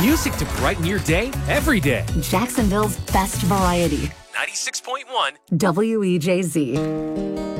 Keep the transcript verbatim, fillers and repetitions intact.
Music to brighten your day every day. Jacksonville's best variety. ninety-six point one W E J Z.